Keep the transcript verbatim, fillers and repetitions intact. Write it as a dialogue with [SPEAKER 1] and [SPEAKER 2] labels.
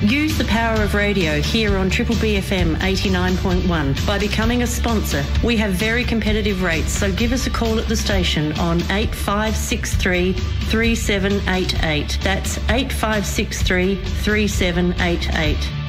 [SPEAKER 1] Use the power of radio here on Triple B F M eighty-nine point one by becoming a sponsor. We have very competitive rates, so give us a call at the station on eight five six three, three seven eight eight. That's eight five six three, three seven eight eight.